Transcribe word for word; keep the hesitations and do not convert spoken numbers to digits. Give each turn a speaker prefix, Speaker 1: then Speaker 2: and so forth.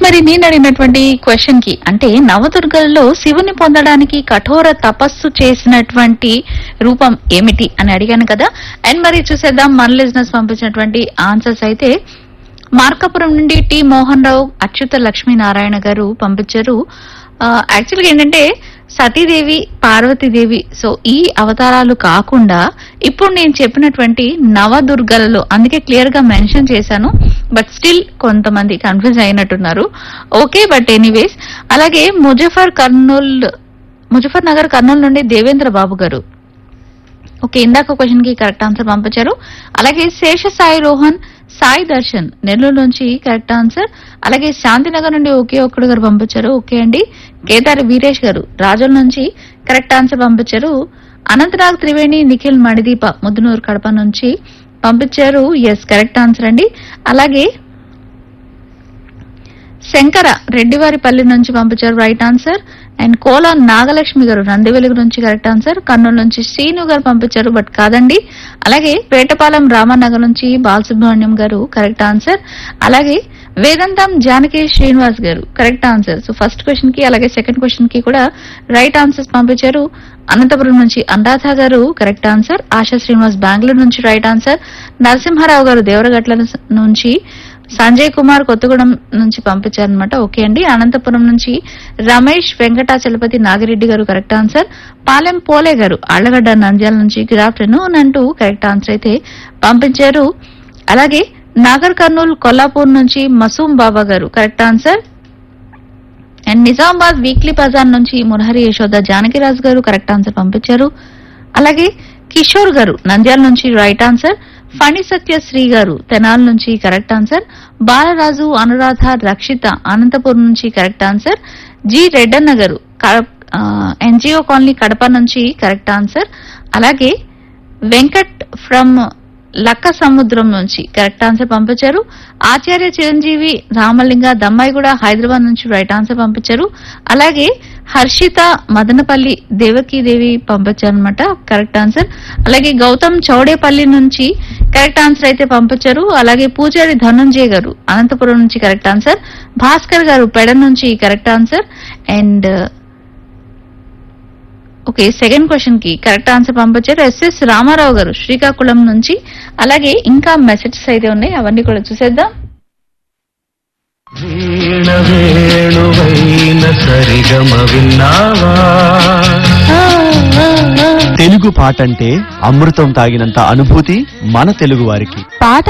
Speaker 1: మరి నేను అడిగినటువంటి క్వశ్చన్ కి అంటే నవదుర్గల్లో శివుని పొందడానికి కఠోర తపస్సు చేసినటువంటి రూపం ఏమిటి అని అడిగాను కదా. అండ్ మరి చూసేద్దాం మన లిజనర్స్ పంపించినటువంటి ఆన్సర్స్. అయితే మార్కాపురం నుండి టి మోహన్ రావు, అచ్యుత లక్ష్మీనారాయణ గారు పంపించారు. యాక్చువల్గా ఏంటంటే సతీదేవి, పార్వతీదేవి, సో ఈ అవతారాలు కాకుండా ఇప్పుడు నేను చెప్పినటువంటి నవదుర్గలలో, అందుకే క్లియర్ గా మెన్షన్ చేశాను. బట్ స్టిల్ కొంతమంది కన్ఫ్యూజ్ అయినట్టున్నారు. Okay, but anyways. అలాగే ముజఫర్ కర్నూల్ ముజఫర్ నగర్ కర్నూలు నుండి దేవేంద్ర బాబు గారు ఓకే ఇందాక క్వశ్చన్ కి కరెక్ట్ ఆన్సర్ పంపించారు. అలాగే శేష సాయి రోహన్, సాయి దర్శన్ నెల్లూరు నుంచి కరెక్ట్ ఆన్సర్. అలాగే శాంతినగర్ నుండి ఒకే ఒక్కడు గారు పంపించారు. ఓకే అండి. కేదారి వీరేష్ గారు రాజుల నుంచి కరెక్ట్ ఆన్సర్ పంపించారు. అనంతనాగ్ త్రివేణి, నిఖిల్ మణిదీప ముద్దునూరు కడప నుంచి పంపించారు. ఎస్, కరెక్ట్ ఆన్సర్ అండి. అలాగే శంకర రెడ్డివారిపల్లి నుంచి పంపించారు right answer. And Kola Nagalakshmi గారు నందివెలుగు నుంచి కరెక్ట్ ఆన్సర్. కర్నూలు నుంచి శ్రీను గారు పంపించారు, బట్ కాదండి. అలాగే పేటపాలెం రామనగర్ నుంచి బాలసుబ్రహ్మణ్యం గారు కరెక్ట్ ఆన్సర్. అలాగే వేదాంతం జానకి శ్రీనివాస్ గారు correct answer. So first question కి అలాగే సెకండ్ క్వశ్చన్ కి కూడా రైట్ ఆన్సర్స్ పంపించారు. అనంతపురం నుంచి అనురాధ గారు కరెక్ట్ ఆన్సర్. ఆశా శ్రీనివాస్ బెంగళూరు నుంచి రైట్ ఆన్సర్. నరసింహారావు గారు దేవరగట్ల నుంచి, సంజయ్ కుమార్ కొత్తగూడెం నుంచి పంపించారనమాట. ఓకే అండి. అనంతపురం నుంచి రమేష్ వెంకటాచలపతి నాగిరెడ్డి గారు కరెక్ట్ ఆన్సర్. పాలెం పోలే గారు ఆళ్లగడ్డ నంద్యాల నుంచి గుడ్ ఆఫ్టర్నూన్ అంటూ కరెక్ట్ ఆన్సర్ అయితే పంపించారు. అలాగే నాగర్ కర్నూల్ కొల్లాపూర్ నుంచి మసూం బాబా గారు correct answer. And Nizamabad weekly Bazar నుంచి మురహరి యశోద జానకిరాజు గారు కరెక్ట్ ఆన్సర్ పంపించారు. అలాగే కిషోర్ గారు నంద్యాల నుంచి రైట్ ఆన్సర్. ఫణి సత్య శ్రీ గారు తెనాల నుంచి కరెక్ట్ ఆన్సర్. బాలరాజు, అనురాధ, రక్షిత అనంతపురం నుంచి కరెక్ట్ ఆన్సర్. జి రెడ్డన్న గారు ఎన్జిఓ కాలనీ కడప నుంచి కరెక్ట్ ఆన్సర్. అలాగే వెంకట్ ఫ్రమ్ లక్క సముద్రం నుంచి కరెక్ట్ ఆన్సర్ పంపించారు. ఆచార్య చిరంజీవి రామలింగ దమ్మాయిగూడ హైదరాబాద్ నుంచి రైట్ ఆన్సర్ పంపించారు. అలాగే హర్షిత మదనపల్లి దేవకీదేవి పంపించారనమాట కరెక్ట్ ఆన్సర్. అలాగే గౌతమ్ చౌడేపల్లి నుంచి కరెక్ట్ ఆన్సర్ అయితే పంపించారు. అలాగే పూజారి ధనంజయ్ గారు అనంతపురం నుంచి కరెక్ట్ ఆన్సర్. భాస్కర్ గారు పెడ నుంచి correct answer. And okay second question కి కరెక్ట్ ఆన్సర్ పంపించారు ఎస్ఎస్ రామారావు గారు శ్రీకాకుళం నుంచి. అలాగే ఇంకా మెసేజెస్ అయితే ఉన్నాయి, అవన్నీ కూడా చూసేద్దాం.
Speaker 2: తెలుగు పాట అంటే అమృతం తాగినంత అనుభూతి మన తెలుగు వారికి.
Speaker 3: పాట